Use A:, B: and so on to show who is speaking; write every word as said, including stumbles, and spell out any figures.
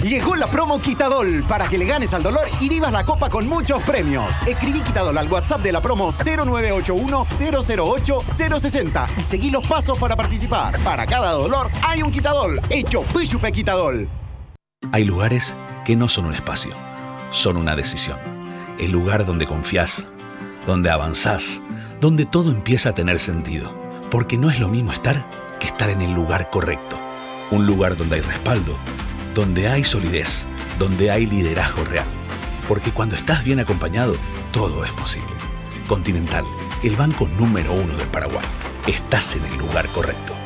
A: Llegó la promo Quitadol para que le ganes al dolor y vivas la copa con muchos premios. Escribí Quitadol al WhatsApp de la promo cero nueve ocho uno, cero cero ocho, cero seis cero y seguí los pasos para participar. Para cada dolor hay un Quitadol. Hecho Pishupe Quitadol.
B: Hay lugares que no son un espacio, son una decisión. El lugar donde confías, donde avanzás, donde todo empieza a tener sentido. Porque no es lo mismo estar que estar en el lugar correcto. Un lugar donde hay respaldo, donde hay solidez, donde hay liderazgo real. Porque cuando estás bien acompañado, todo es posible. Continental, el banco número uno del Paraguay. Estás en el lugar correcto.